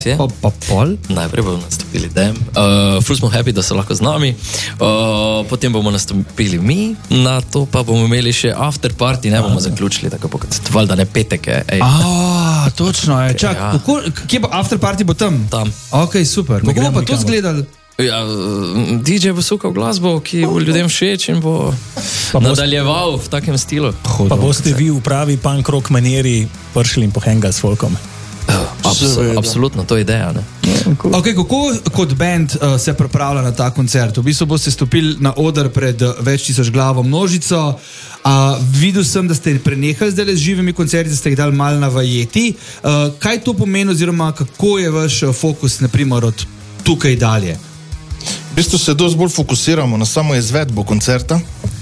Pol? Najprej bomo nastopili Dem. Ful smo happy, da so lahko z nami. Potem bomo nastopili mi, na to pa bomo imeli še after party, ne bomo zaključili, tako kot valjda ne petek. Točno je. Čak, kje bo after party, bo tam? Tam. Ok, super. Kako bo pa to zgledali? Ja, DJ bo sukal glasbo, ki bo ljudem všeč in bo nadaljeval v takem stilu. Pa boste vi v pravi punk rock manieri prišli in pohengali s folkom? Absolutno, to je ideja. Ne? Okay, kako kot band se pripravlja na ta koncert? V bistvu boste stopili na oder pred več tisoč glavo množico. Videl sem, da ste prenehali zdaj z živimi koncerti, da ste jih dali malo navajeti. Kaj to pomeni oziroma kako je vaš fokus, naprimer, od tukaj dalje? V bistvu se dosti bolj fokusiramo na samo izvedbo koncerta.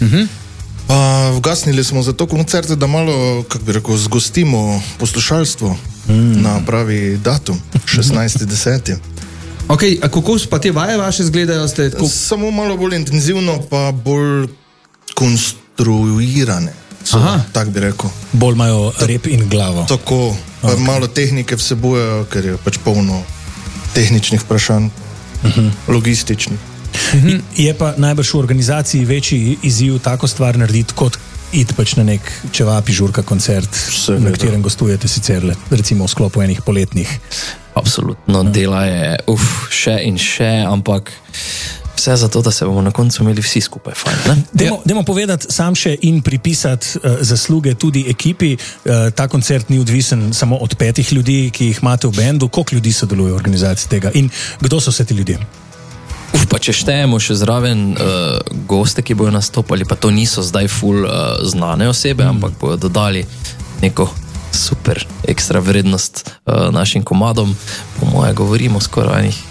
Vgasnili smo za to koncerte, da malo, kako bi rekel, zgostimo poslušalstvo na pravi datum, 16.10. Ok, a kako pa te vaje vaše izgledajo? Samo malo bolj intenzivno, pa bolj konstruirane. Tak bi rekel. Bolj imajo rep in glavo. Tako, pa malo tehnike vsebujejo, ker je pač polno tehničnih vprašanj, logističnih. Je pa najbrž v organizaciji večji izziv tako stvar narediti, kot iti pač na nek čevapi žurka koncert, na katerem gostujete sicer recimo v sklopu enih poletnih. Absolutno, dela je še in še, ampak vse zato, da se bomo na koncu imeli vsi skupaj fajn. Dajmo povedati sam še in pripisati zasluge tudi ekipi. Ta koncert ni odvisen samo od 5 ljudi, ki jih imate v bendu. Koliko ljudi sodeluje v organizaciji tega in kdo so vse ti ljudje? Pa če štejemo še zraven goste, ki bojo nastopali, pa to niso zdaj ful znane osebe, ampak bojo dodali neko super ekstra vrednost našim komadom. Po moje govorimo skoraj enih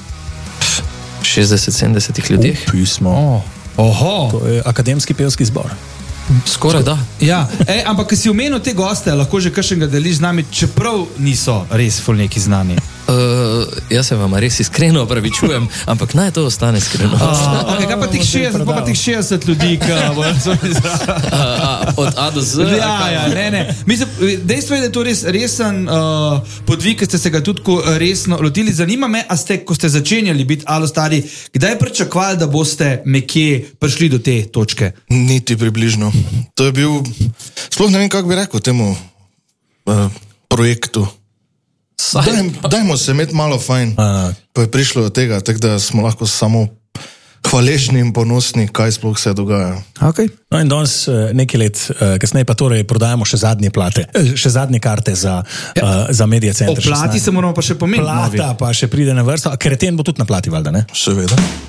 60-70 ljudeh. Pismo. To je akademski pevski zbor. Skoraj da. Ja, ampak si omenil te goste, lahko že kakšnega deliš z nami, čeprav niso res ful neki znani. Jaz se vam res iskreno opravičujem, ampak naj to ostane skrivno. Kaj pa tih 60 ljudi, od A do Z? Ne. Mislim, dejstvo je, da je to res resen podvig, ki ste se ga tudi resno lotili. Zanima me, a ste, ko ste začenjali biti Alo Stari, kdaj pričakovali, da boste nekje prišli do te točke? Niti približno. To je bil, sploh ne vem, kako bi rekel temu projektu. Dajmo se imeti malo fajn. Pa je prišlo do tega, tako da smo lahko samo hvaležni in ponosni, kaj sploh se dogaja. Okay. No in danes nekaj let kasneje pa torej prodajamo še zadnje plate, še zadnje karte za Media Center. O plati 16. Se moramo pa še pomeniti. Plata pa še pride na vrsto, a Kreten bo tudi na plati, valjda, ne? Seveda.